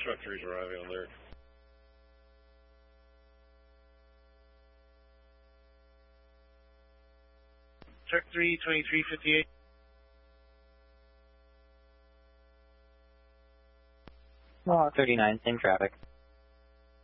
Truck 3's arriving on there. Truck 3, 2358. Law 39, same traffic.